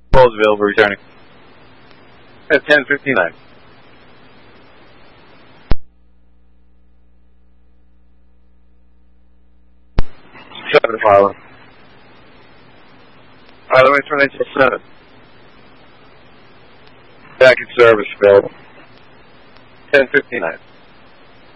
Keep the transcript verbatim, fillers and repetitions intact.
Calls available returning. At ten fifty-nine. Seven follow. Highway twenty seven. Back in service available. ten fifty-nine.